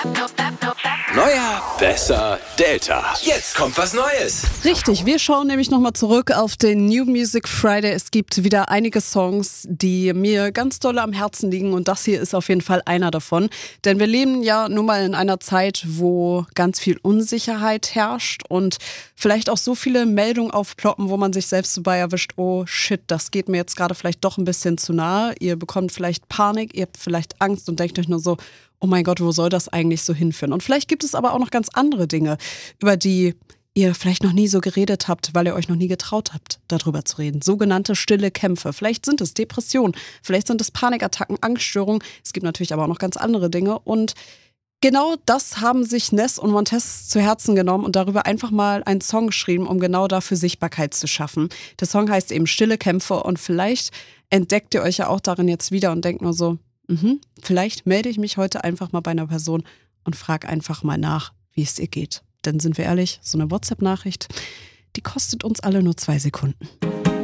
Neuer, besser, Delta. Jetzt kommt was Neues. Richtig, wir schauen nämlich nochmal zurück auf den New Music Friday. Es gibt wieder einige Songs, die mir ganz doll am Herzen liegen und das hier ist auf jeden Fall einer davon. Denn wir leben ja nun mal in einer Zeit, wo ganz viel Unsicherheit herrscht und vielleicht auch so viele Meldungen aufploppen, wo man sich selbst so bei erwischt, oh shit, das geht mir jetzt gerade vielleicht doch ein bisschen zu nahe. Ihr bekommt vielleicht Panik, ihr habt vielleicht Angst und denkt euch nur so, oh mein Gott, wo soll das eigentlich so hinführen? Und vielleicht gibt es aber auch noch ganz andere Dinge, über die ihr vielleicht noch nie so geredet habt, weil ihr euch noch nie getraut habt, darüber zu reden. Sogenannte stille Kämpfe. Vielleicht sind es Depressionen, vielleicht sind es Panikattacken, Angststörungen. Es gibt natürlich aber auch noch ganz andere Dinge. Und genau das haben sich Ness und Montez zu Herzen genommen und darüber einfach mal einen Song geschrieben, um genau dafür Sichtbarkeit zu schaffen. Der Song heißt eben Stille Kämpfe und vielleicht entdeckt ihr euch ja auch darin jetzt wieder und denkt nur so, vielleicht melde ich mich heute einfach mal bei einer Person und frage einfach mal nach, wie es ihr geht. Denn sind wir ehrlich, so eine WhatsApp-Nachricht, die kostet uns alle nur 2 Sekunden.